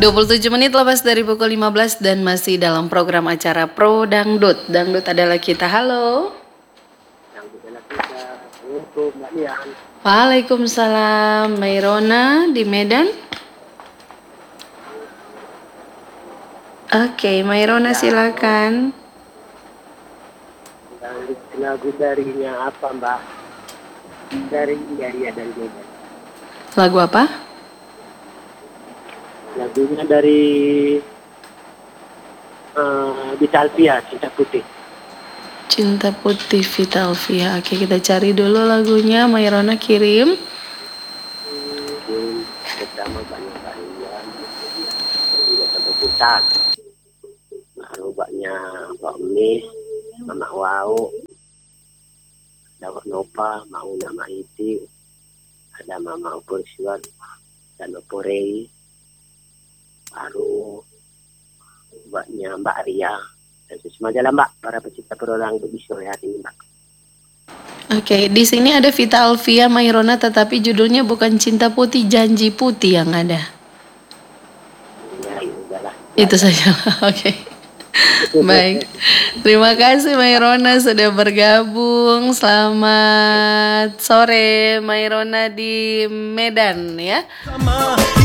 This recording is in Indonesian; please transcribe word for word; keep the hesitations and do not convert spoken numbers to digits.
dua puluh tujuh menit lepas dari pukul lima belas dan masih dalam program acara Pro Dangdut. Dangdut adalah kita. Halo. Dangdut adalah kita. Untuk Mbak Lian. Waalaikumsalam. Mairona di Medan. Oke, Mairona Ya, silakan. Dangdut lagu darinya apa Mbak? Dari dari ya dari Medan. Lagu apa? Lagunya dari uh, Vitalvia, Cinta Putih. Cinta Putih Vitalvia. Oke, kita cari dulu lagunya. Mairona kirim. Mungkin bersama banyak kalian juga sampai putar. Lalu banyak Mbak Umis, Mama Wau, Dawak Nopa, Mau Nama Iti, ada Mama Upursiwan, dan Upurei, baru mbaknya Mbak Ria, dan semua jalan Mbak, para pecinta perolang untuk bisa hari ini Mbak. Oke, di sini ada Vitalvia Mairona, tetapi judulnya bukan Cinta Putih, Janji Putih yang ada. Ya, udahlah. Itu saja. Oke. Baik. Terima kasih Mairona sudah bergabung. Selamat sore Mairona di Medan ya.